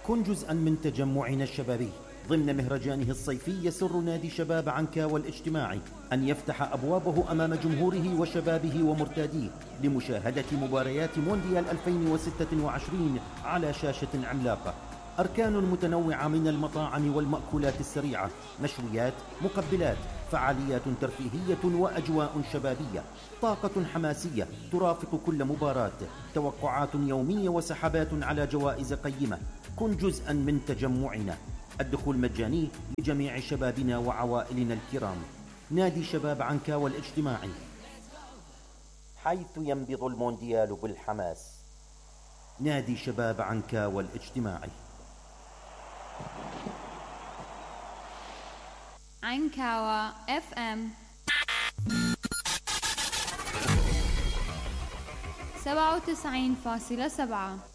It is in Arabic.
كن جزءا من تجمعنا الشبابي ضمن مهرجانه الصيفي. يسر نادي شباب عنكاوى الاجتماعي أن يفتح أبوابه أمام جمهوره وشبابه ومرتاديه لمشاهدة مباريات مونديال 2026 على شاشة عملاقة. أركان متنوعة من المطاعم والمأكولات السريعة، مشويات، مقبلات، فعاليات ترفيهية وأجواء شبابية، طاقة حماسية ترافق كل مباراة، توقعات يومية وسحبات على جوائز قيمة. كن جزءا من تجمعنا. الدخول مجاني لجميع شبابنا وعوائلنا الكرام. نادي شباب عنكاوى الاجتماعي، حيث ينبض المونديال بالحماس. نادي شباب عنكاوى الاجتماعي. عنكاوى FM 97.7.